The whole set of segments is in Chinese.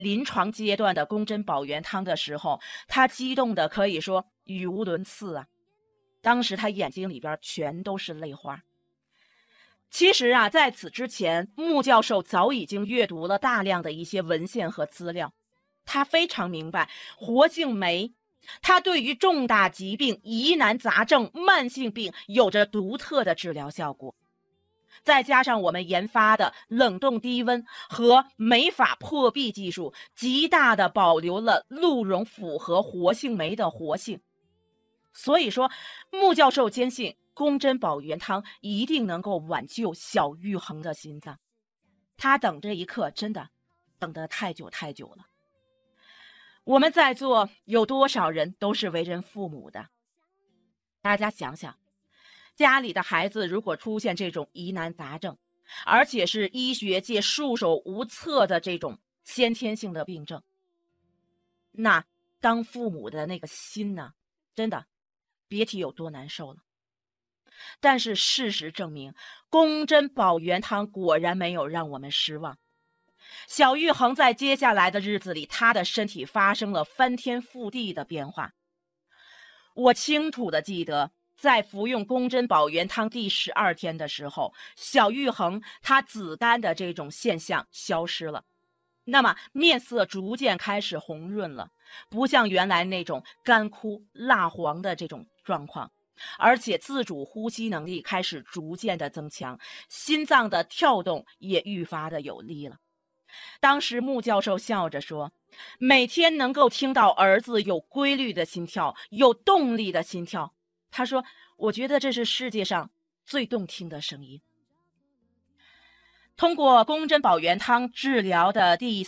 临床阶段的宫针保元汤的时候，他激动的可以说语无伦次啊。当时他眼睛里边全都是泪花。其实啊，在此之前，穆教授早已经阅读了大量的一些文献和资料，他非常明白活性酶它对于重大疾病、疑难杂症、慢性病有着独特的治疗效果。再加上我们研发的冷冻低温和酶法破壁技术，极大的保留了鹿茸复合活性酶的活性。所以说，穆教授坚信宫针保元汤一定能够挽救小玉衡的心脏。他等这一刻真的等得太久太久了。我们在座有多少人都是为人父母的？大家想想，家里的孩子如果出现这种疑难杂症，而且是医学界束手无策的这种先天性的病症，那当父母的那个心呢，真的别提有多难受了。但是事实证明，宫针保元汤果然没有让我们失望。小玉衡在接下来的日子里，她的身体发生了翻天覆地的变化。我清楚的记得，在服用宫针保元汤第12天的时候，小玉衡她紫疳的这种现象消失了，那么面色逐渐开始红润了，不像原来那种干枯蜡黄的这种状况，而且自主呼吸能力开始逐渐的增强，心脏的跳动也愈发的有力了。当时穆教授笑着说，每天能够听到儿子有规律的心跳，有动力的心跳，他说，我觉得这是世界上最动听的声音。通过宫针保元汤治疗的第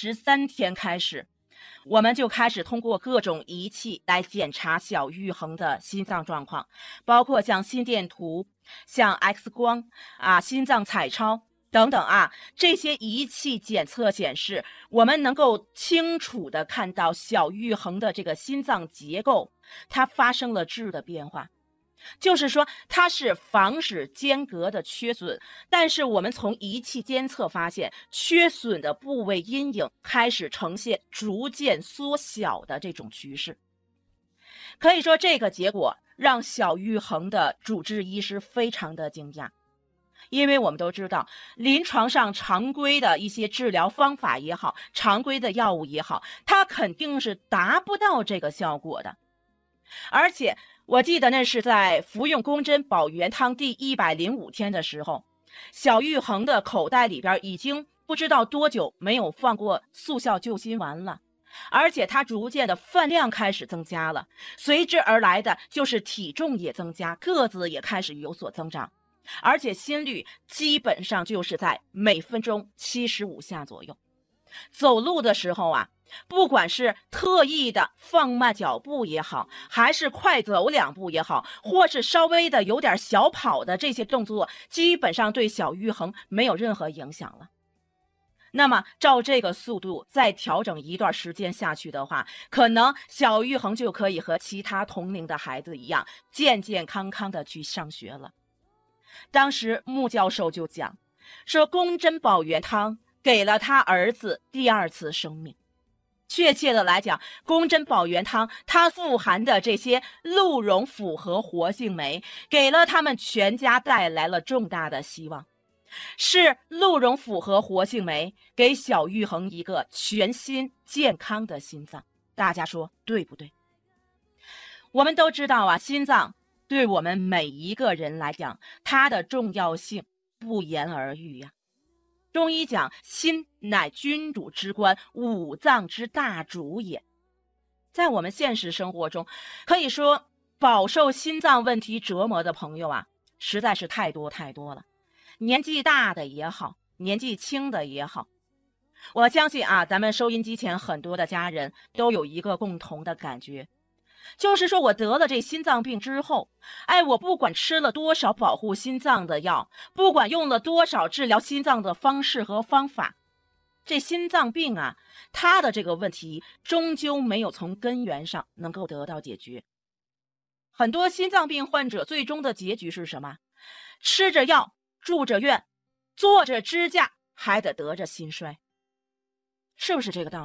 33天开始，我们就开始通过各种仪器来检查小玉衡的心脏状况，包括像心电图、像 X 光心脏彩超等等这些仪器检测显示，我们能够清楚地看到小玉衡的这个心脏结构，它发生了质的变化。就是说它是防止间隔的缺损，但是我们从仪器监测发现，缺损的部位阴影开始呈现逐渐缩小的这种趋势。可以说这个结果让小玉衡的主治医师非常的惊讶，因为我们都知道，临床上常规的一些治疗方法也好，常规的药物也好，它肯定是达不到这个效果的。而且我记得那是在服用宫针保元汤第105天的时候，小玉衡的口袋里边已经不知道多久没有放过速效救心丸了，而且它逐渐的饭量开始增加了，随之而来的就是体重也增加，个子也开始有所增长，而且心率基本上就是在每分钟75下左右。走路的时候不管是特意的放慢脚步也好，还是快走2步也好，或是稍微的有点小跑的这些动作，基本上对小玉衡没有任何影响了。那么照这个速度再调整一段时间下去的话，可能小玉衡就可以和其他同龄的孩子一样，健健康康的去上学了。当时穆教授就讲说，宫针保元汤给了他儿子第2次生命。确切的来讲，宫针保元汤它富含的这些鹿茸复合活性酶，给了他们全家带来了重大的希望。是鹿茸复合活性酶给小玉衡一个全新健康的心脏，大家说对不对？我们都知道心脏对我们每一个人来讲，它的重要性不言而喻呀。中医讲，心乃君主之官，五脏之大主也。在我们现实生活中，可以说饱受心脏问题折磨的朋友实在是太多太多了。年纪大的也好，年纪轻的也好，我相信咱们收音机前很多的家人都有一个共同的感觉，就是说我得了这心脏病之后，我不管吃了多少保护心脏的药，不管用了多少治疗心脏的方式和方法，这心脏病它的这个问题终究没有从根源上能够得到解决。很多心脏病患者最终的结局是什么？吃着药，住着院，坐着支架，还得得着心衰，是不是这个道理？